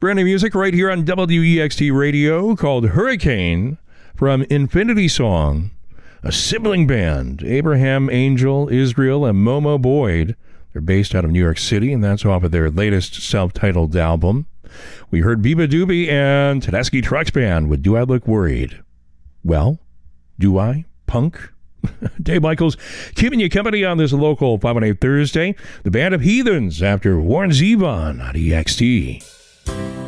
Brand new music right here on WEXT Radio called Hurricane from Infinity Song, a sibling band, Abraham Angel, Israel, and Momo Boyd. They're based out of New York City, and that's off of their latest self-titled album. We heard Biba Doobie and Tedeschi Trucks Band with Do I Look Worried? Well, do I? Punk? Dave Michaels keeping you company on this local 518 Thursday. The Band of Heathens after Warren Zevon on EXT.